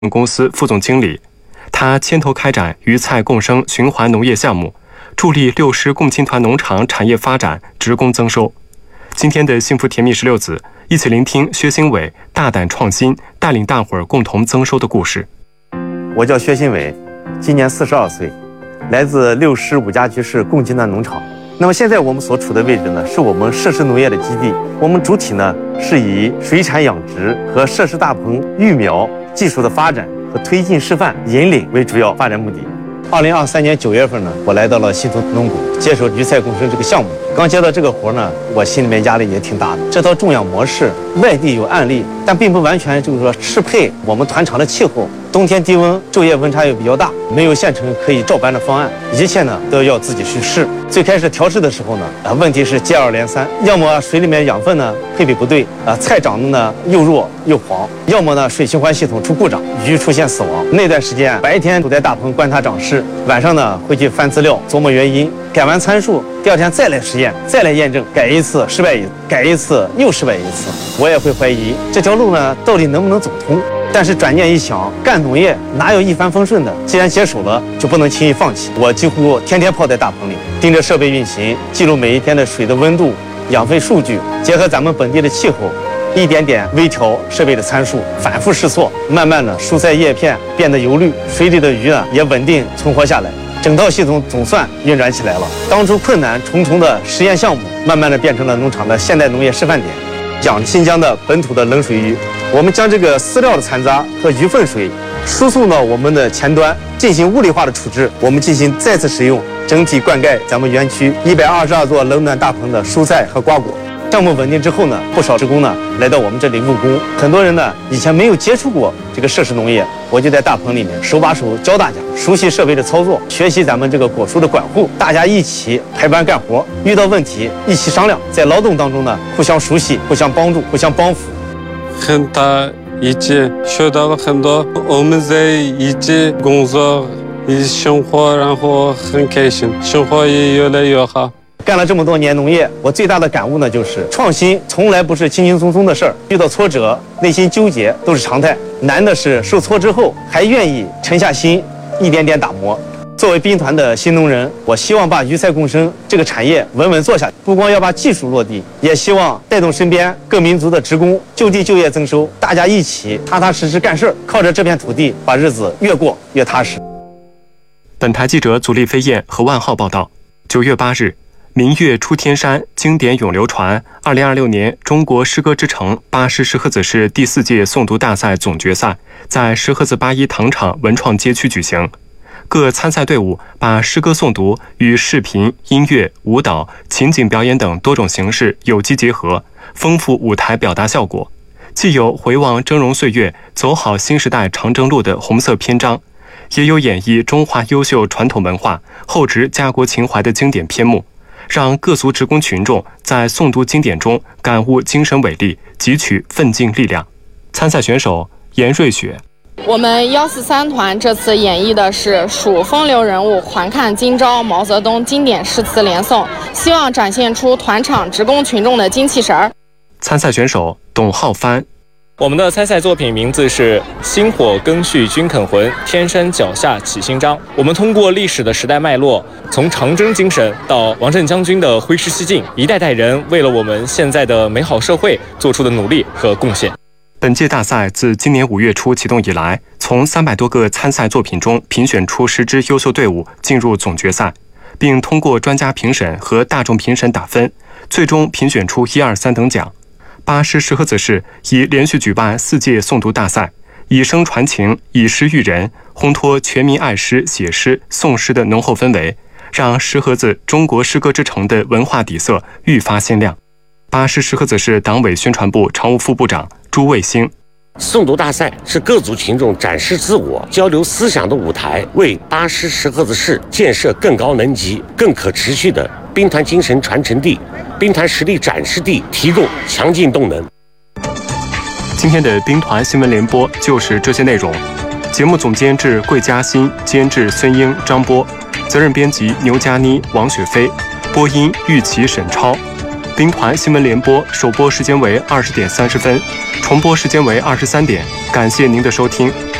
公司副总经理。他牵头开展鱼菜共生循环农业项目，助力六师共青团农场产业发展、职工增收。今天的幸福甜蜜16子，一起聆听薛兴伟大胆创新，带领大伙儿共同增收的故事。 我叫薛兴伟，今年42岁，来自六师五家居市共青团农场。那么现在我们所处的位置呢，是我们设施农业的基地。我们主体呢是以水产养殖和设施大棚育苗技术的发展和推进示范引领为主要发展目的。2023年9月份呢，我来到了新图农谷，接手鱼菜共生这个项目。刚接到这个活呢，我心里面压力也挺大的。这套种养模式外地有案例，但并不完全就是说适配我们团场的气候。冬天低温，昼夜温差又比较大，没有现成可以照搬的方案，一切呢都要自己去试。最开始调试的时候呢，问题是接二连三，要么水里面养分呢配比不对，菜长得呢又弱又黄，要么呢水循环系统出故障，鱼出现死亡。那段时间白天都在大棚观察长势，晚上呢回去翻资料琢磨原因，改完参数，第二天再来实验，再来验证，改一次失败一次，改一次又失败一次。我也会怀疑这条路呢到底能不能走通。但是转念一想，干农业哪有一帆风顺的？既然接手了，就不能轻易放弃。我几乎天天泡在大棚里，盯着设备运行，记录每一天的水的温度、养分数据，结合咱们本地的气候，一点点微调设备的参数，反复试错，慢慢的蔬菜叶片变得油绿，水里的鱼呢也稳定存活下来。整套系统总算运转起来了。当初困难重重的实验项目，慢慢的变成了农场的现代农业示范点。养新疆的本土的冷水鱼，我们将这个饲料的残渣和鱼粪水输送到我们的前端，进行物理化的处置。我们进行再次使用，整体灌溉咱们园区122座冷暖大棚的蔬菜和瓜果。项目稳定之后呢，不少职工呢来到我们这里务工。很多人呢以前没有接触过这个设施农业，我就在大棚里面手把手教大家，熟悉设备的操作，学习咱们这个果树的管护，大家一起排班干活，遇到问题一起商量，在劳动当中呢互相熟悉、互相帮助、互相帮扶。 很大一起学到了很多，我们在一起工作、一起生活，然后很开心，生活也越来越好。 干了这么多年农业，我最大的感悟呢，就是创新从来不是轻轻松松的事儿，遇到挫折、内心纠结都是常态。难的是受挫之后还愿意沉下心，一点点打磨。作为兵团的新农人，我希望把鱼菜共生这个产业稳稳做下去，不光要把技术落地，也希望带动身边各民族的职工就地就业增收，大家一起踏踏实实干事儿，靠着这片土地把日子越过越踏实。 本台记者祖立飞燕和万浩报道。9月8日。明月出天山，经典永流传。2026年中国诗歌之城巴师石河子市第4届诵读大赛总决赛在石河子81糖厂文创街区举行。各参赛队伍把诗歌诵读与视频、音乐、舞蹈、情景表演等多种形式有机结合，丰富舞台表达效果。既有回望峥嵘岁月、走好新时代长征路的红色篇章，也有演绎中华优秀传统文化、厚植家国情怀的经典篇目。让各族职工群众在诵读经典中感悟精神伟力，汲取奋进力量。参赛选手严瑞雪， 我们143团这次演绎的是蜀风流人物还看今朝毛泽东经典诗词连诵，希望展现出团场职工群众的精气神儿。 参赛选手董浩帆， 我们的参赛作品名字是《薪火更续君肯魂，天山脚下起新章》。我们通过历史的时代脉络，从长征精神到王震将军的挥师西进，一代代人为了我们现在的美好社会做出的努力和贡献。 本届大赛自今年5月初启动以来，从300多个参赛作品中评选出10支优秀队伍进入总决赛，并通过专家评审和大众评审打分，最终评选出1、2、3等奖。巴师石河子市已连续举办4届诵读大赛，以声传情，以诗育人，烘托全民爱诗、写诗、诵诗的浓厚氛围，让石河子中国诗歌之城的文化底色愈发鲜亮。巴师石河子市党委宣传部常务副部长朱卫星， 诵读大赛是各族群众展示自我、交流思想的舞台，为巴师石河子市建设更高能级、更可持续的兵团精神传承地、兵团实力展示地提供强劲动能。 今天的兵团新闻联播就是这些内容。节目总监制桂嘉欣，监制孙英、张波，责任编辑牛佳妮、王雪飞，播音玉琪、沈超。兵团新闻联播首播时间为20点30分，重播时间为23点。感谢您的收听。